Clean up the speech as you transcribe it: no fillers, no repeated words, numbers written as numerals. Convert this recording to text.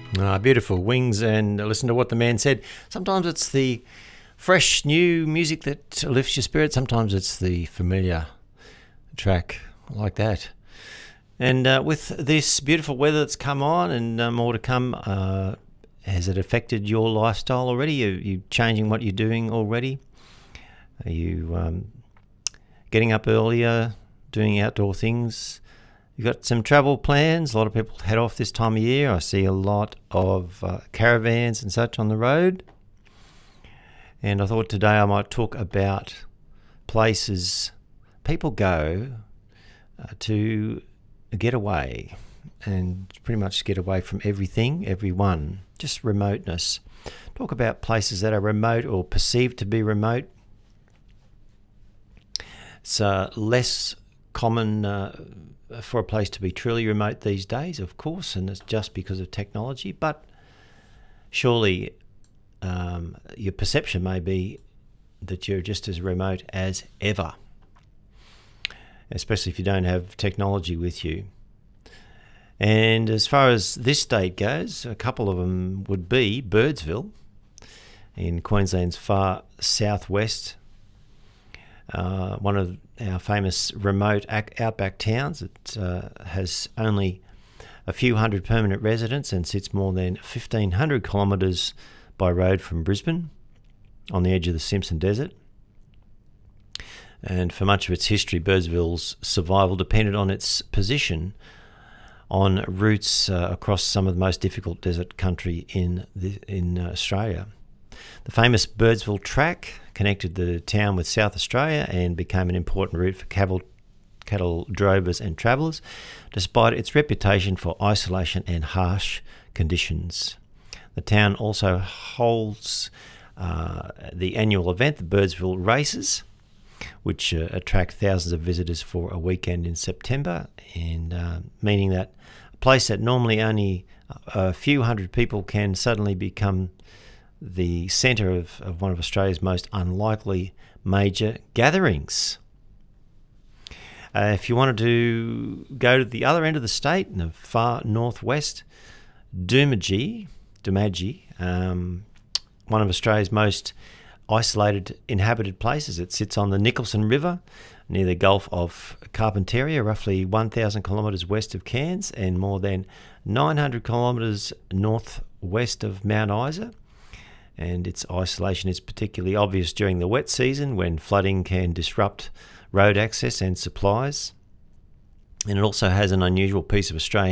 Beautiful Wings, and listen to what the man said. Sometimes it's the fresh new music that lifts your spirit. Sometimes it's the familiar track like that. And with this beautiful weather that's come on and more to come, has it affected your lifestyle already? Are you changing what you're doing already? Are you getting up earlier, doing outdoor things? You've got some travel plans. A lot of people head off this time of year. I see a lot of caravans and such on the road. And I thought today I might talk about places people go to get away, and pretty much get away from everything, everyone, just remoteness. Talk about places that are remote or perceived to be remote. It's less common for a place to be truly remote these days, of course, and it's just because of technology. But surely your perception may be that you're just as remote as ever, especially if you don't have technology with you. And as far as this state goes, a couple of them would be Birdsville in Queensland's far southwest, one of our famous remote outback towns. It has only a few hundred permanent residents and sits more than 1,500 kilometres by road from Brisbane on the edge of the Simpson Desert. And for much of its history, Birdsville's survival depended on its position on routes across some of the most difficult desert country in Australia. The famous Birdsville Track connected the town with South Australia and became an important route for cattle drovers and travellers, despite its reputation for isolation and harsh conditions. The town also holds the annual event, the Birdsville Races, which attract thousands of visitors for a weekend in September, and meaning that a place that normally only a few hundred people can suddenly become the centre of one of Australia's most unlikely major gatherings. If you wanted to go to the other end of the state, in the far northwest, Doomadgee, one of Australia's most isolated inhabited places. It sits on the Nicholson River near the Gulf of Carpentaria, roughly 1,000 kilometres west of Cairns and more than 900 kilometres northwest of Mount Isa. And its isolation is particularly obvious during the wet season, when flooding can disrupt road access and supplies. And it also has an unusual piece of Australian